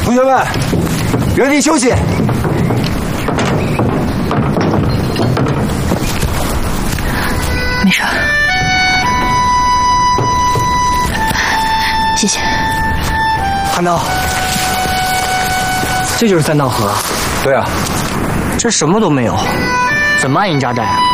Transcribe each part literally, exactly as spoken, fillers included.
同学们，原地休息。 没事，谢谢。 韩道，这就是三道河。 对啊， 这什么都没有，怎么安营扎寨啊？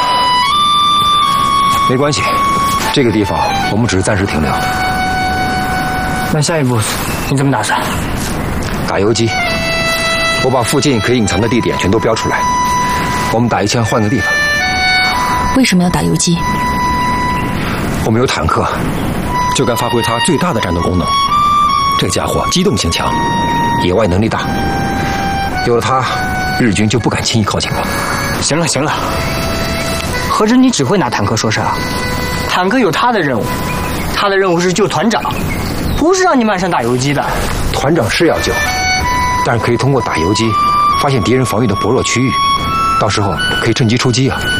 没关系，这个地方我们只是暂时停留。 那下一步你怎么打算？ 打游击，我把附近可以隐藏的地点全都标出来。我们打一枪换个地方。 为什么要打游击？ 我们有坦克，就该发挥它最大的战斗功能。这家伙机动性强，野外能力大，有了它，日军就不敢轻易靠近了。 行了行了，合着你只会拿坦克说事啊？坦克有他的任务，他的任务是救团长，不是让你漫山打游击的。 团长是要救，但是可以通过打游击发现敌人防御的薄弱区域，到时候可以趁机出击啊。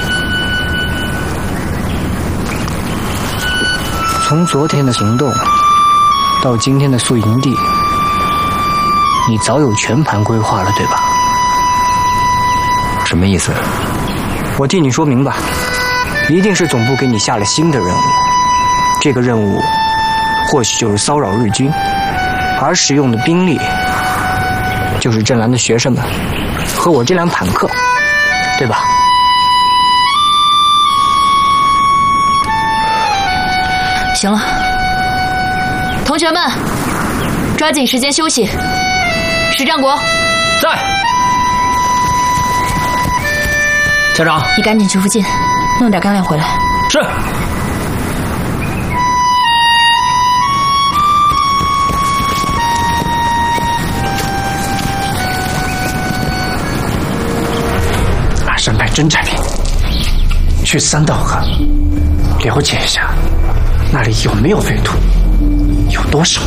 从昨天的行动到今天的宿营地，你早有全盘规划了，对吧？ 什么意思？ 我替你说明吧，一定是总部给你下了新的任务，这个任务或许就是骚扰日军，而使用的兵力就是镇澜的学生们和我这辆坦克，对吧？ 行了，同学们，抓紧时间休息。石战国在。校长， 你赶紧去附近弄点干粮回来。 是。马上派侦察兵去三道河了解一下那里有没有废土，有多少。